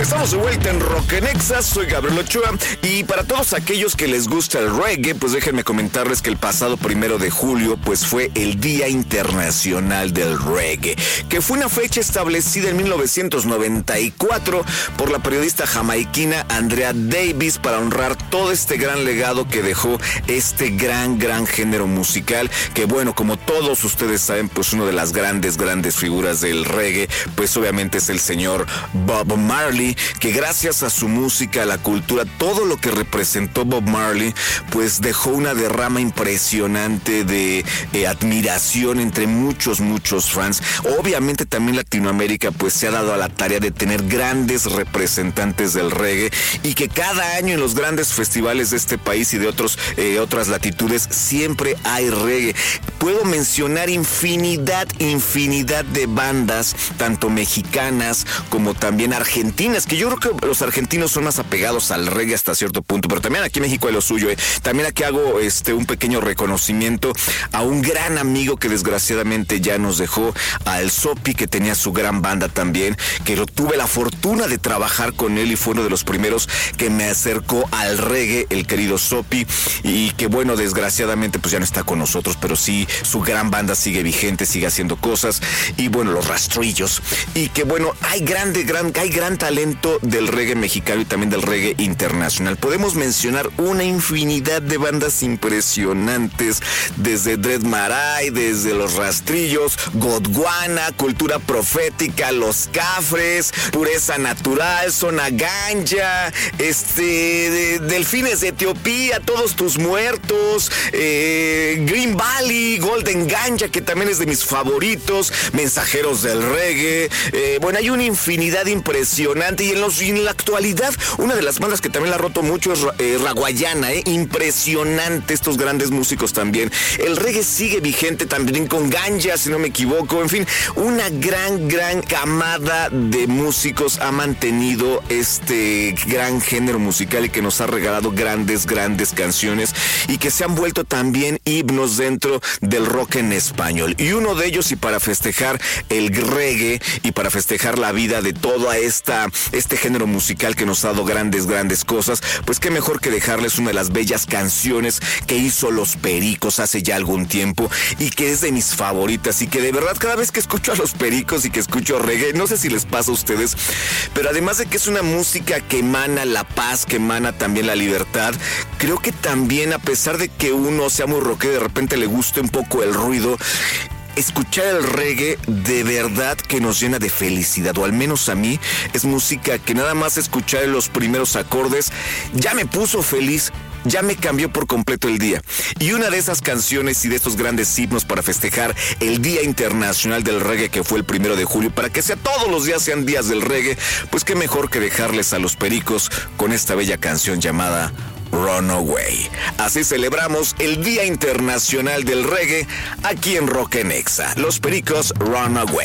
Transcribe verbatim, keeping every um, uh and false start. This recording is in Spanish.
Estamos de vuelta en Rock en Exa, soy Gabriel Ochoa y para todos aquellos que les gusta el reggae, pues déjenme comentarles que el pasado primero de julio pues fue el Día Internacional del Reggae, que fue una fecha establecida en mil novecientos noventa y cuatro por la periodista jamaiquina Andrea Davis para honrar todo este gran legado que dejó este gran, gran género musical, que bueno, como todos ustedes saben, pues una de las grandes, grandes figuras del reggae, pues obviamente es el señor Bob Marley, que gracias a su música, a la cultura, todo lo que representó Bob Marley, pues dejó una derrama impresionante de eh, admiración entre muchos, muchos fans. Obviamente también Latinoamérica pues se ha dado a la tarea de tener grandes representantes del reggae y que cada año en los grandes festivales de este país y de otros eh, otras latitudes siempre hay reggae. Puedo mencionar infinidad, infinidad de bandas, tanto mexicanas como también argentinas, que yo creo que los argentinos son más apegados al reggae hasta cierto punto, pero también aquí en México hay lo suyo. Eh. También aquí hago este un pequeño reconocimiento a un gran amigo que desgraciadamente ya nos dejó, al Sopi, que tenía su gran banda también, que lo, tuve la fortuna de trabajar con él y fue uno de los primeros que me acercó al reggae, el querido Sopi, y que bueno, desgraciadamente pues ya no está con nosotros, pero sí, su gran banda sigue vigente, sigue haciendo cosas, y bueno, los Rastrillos, y que bueno, hay grande, gran, hay gran talento del reggae mexicano y también del reggae internacional. Podemos mencionar una infinidad de bandas impresionantes, desde Dread Marai, desde los Rastrillos, Gondwana, Cultura Profética, Los Cafres, Pureza Natural, Zona Ganja, este, de, Delfines de Etiopía, Todos Tus Muertos, eh, Green Valley, Golden Ganja, que también es de mis favoritos, Mensajeros del Reggae. Eh, bueno, hay una infinidad impresionante y en, los, y en la actualidad una de las bandas que también la ha roto mucho es eh, Raguayana, eh, impresionante, estos grandes músicos también. El reggae sigue vigente también con Ganja, si no me equivoco. En fin, una gran, gran camada de músicos ha mantenido este gran género musical y que nos ha regalado grandes, grandes canciones y que se han vuelto también himnos dentro del rock en español. Y uno de ellos, y para festejar el reggae y para festejar la vida de toda esta este género musical que nos ha dado grandes, grandes cosas, pues qué mejor que dejarles una de las bellas canciones que hizo Los Pericos hace ya algún tiempo y que es de mis favoritas y que de verdad cada vez que escucho a Los Pericos y que escucho reggae, no sé si les pasa a ustedes, pero además de que es una música que emana la paz, que emana también la libertad, creo que también, a pesar de que uno sea muy rockero, de repente le guste un poco el ruido, escuchar el reggae de verdad que nos llena de felicidad, o al menos a mí es música que nada más escuchar los primeros acordes ya me puso feliz, ya me cambió por completo el día. Y una de esas canciones y de estos grandes himnos para festejar el Día Internacional del Reggae, que fue el primero de julio, para que sea todos los días sean días del reggae, pues qué mejor que dejarles a Los Pericos con esta bella canción llamada Runaway. Así celebramos el Día Internacional del Reggae aquí en Rock en Exa. Los Pericos, Runaway.